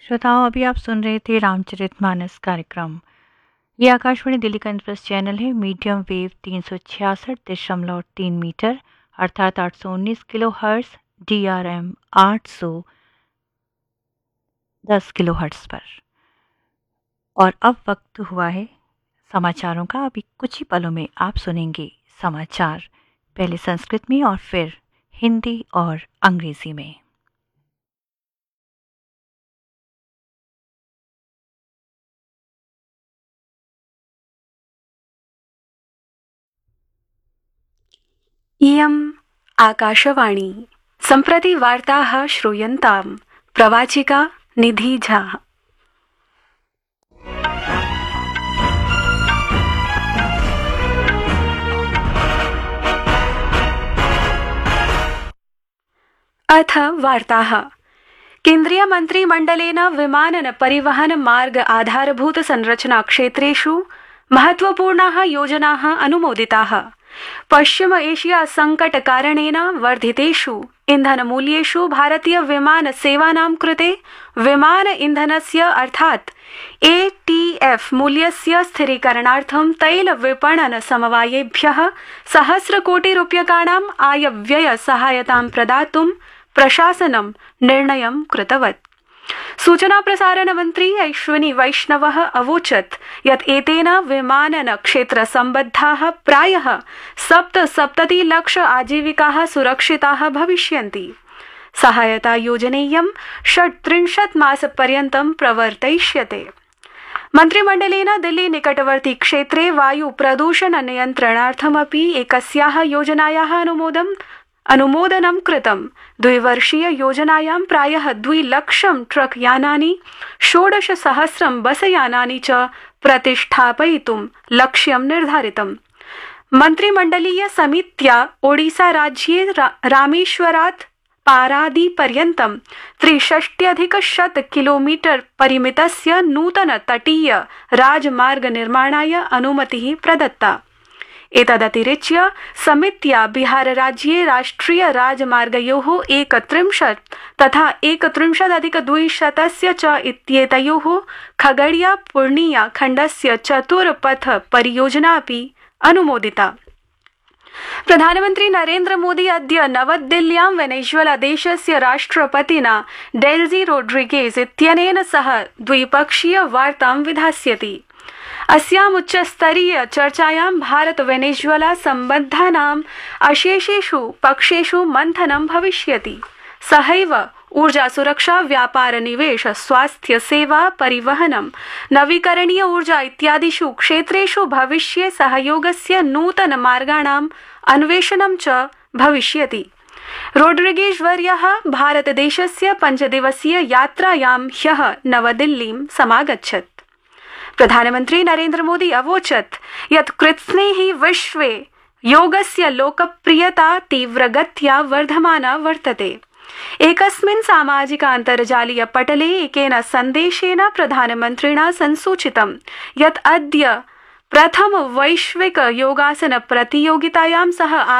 श्रोताओं, अभी आप सुन रहे थे रामचरितमानस कार्यक्रम। ये आकाशवाणी दिल्ली का इंप्रेस चैनल है। मीडियम वेव 366.3 मीटर अर्थात 819 kilo hertz, DRM 810 kilo hertz पर। और अब वक्त हुआ है समाचारों का। अभी कुछ ही पलों में आप सुनेंगे समाचार, पहले संस्कृत में और फिर हिंदी और अंग्रेजी में। इयम् आकाशवाणी। सम्प्रति वार्ताः श्रूयन्ताम्। प्रवाचिका निधि झा। अथ वार्ताः। केन्द्रीय मन्त्रिमण्डलेन विमानन परिवहन मार्ग आधारभूत संरचना क्षेत्रेषु महत्वपूर्णाः योजनाः अनुमोदिताः। पश्चिम एशिया संकट कारणेन वर्धितेषु इन्धनमूल्येषु भारतीय विमान सेवानां कृते विमान इन्धनस्य अर्थात् ATF मूल्यस्य स्थिरीकरणार्थं तैल विपणन समवायेभ्यः सहस्रकोटिरूप्यकाणाम् आयव्यय सहायतां प्रदातुं प्रशासनं निर्णयं कृतवत्। सूचना प्रसारण मंत्री अश्विनी वैष्णवः अवोचत् यत् एतेन विमानन क्षेत्र सम्बद्धाः प्रायः 77 लाख आजीविकाः सुरक्षिताः भविष्यन्ति। सहायता योजनेयं 36 मासपर्यन्तं प्रवर्तयिष्यते। मन्त्रिमण्डलेन दिल्ली निकटवर्ती क्षेत्रे वायु प्रदूषण नियन्त्रणार्थमपि एकस्याः योजनायाः अनुमोदनं कृतम्। द्विवर्षीय योजनायां प्रायः 2 लक्षं ट्रक यानानि, 16,000 बसयानानि च प्रतिष्ठापयितुं लक्ष्यं निर्धारितम्। मन्त्रिमण्डलीय समित्या ओडिसा राज्ये रामेश्वरात् पारादीपर्यन्तं 63,100 किलोमीटर परिमितस्य नूतन तटीय राजमार्ग निर्माणाय अनुमतिः प्रदत्ता। एतदतिरिच्य समित्या बिहार राज्ये राष्ट्रिय राजमार्गयोः 31 तथा 31,200 च इत्येतयोः खगड़िया पूर्णिया खण्डस्य चतुर्पथ परियोजनापि अनुमोदिता। प्रधानमन्त्री नरेन्द्र मोदी अद्य नवदिल्ल्यां वेनेजुएला देशस्य राष्ट्रपतिना डेल्जी रोड्रिगेज इत्यनेन सह द्विपक्षीय वार्तां विधास्यति। अस्याम् उच्चस्तरीय चर्चायां भारत वेनेजुएला सम्बद्धानाम् अशेषेषु पक्षेषु मन्थनं भविष्यति। सहैव ऊर्जा सुरक्षा, व्यापार, निवेश, स्वास्थ्य सेवा, परिवहनं, नवीकरणीय ऊर्जा इत्यादिषु क्षेत्रेषु भविष्ये सहयोगस्य नूतन मार्गाणाम् अन्वेषणं च भविष्यति। रोड्रिगेज वर्यः भारतदेशस्य 5 दिवसीय यात्रायां ह्यः नवदिल्लीं समागच्छत्। प्रधानमन्त्री नरेन्द्र मोदी अवोचत् यत् कृत्स्नेहि विश्वे योगस्य लोकप्रियता तीव्रगत्या वर्धमाना वर्तते। एकस्मिन् सामाजिकान्तर्जालीय पटले एकेन सन्देशेन प्रधानमन्त्रिणा संसूचितं यत् अद्य प्रथम वैश्विक योगासन प्रतियोगितायां सः